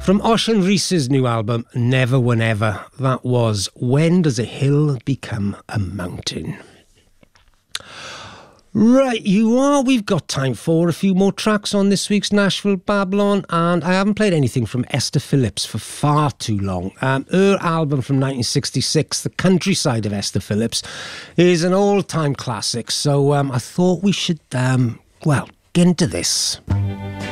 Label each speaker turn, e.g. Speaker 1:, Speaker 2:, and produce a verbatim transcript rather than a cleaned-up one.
Speaker 1: From Ocean Reese's new album, Never Whenever, that was When Does a Hill Become a Mountain? Right, you are. We've got time for a few more tracks on this week's Nashville Babylon, and I haven't played anything from Esther Phillips for far too long. Um, her album from nineteen sixty-six, The Countryside of Esther Phillips, is an all-time classic, so um, I thought we should, um, well, get into this.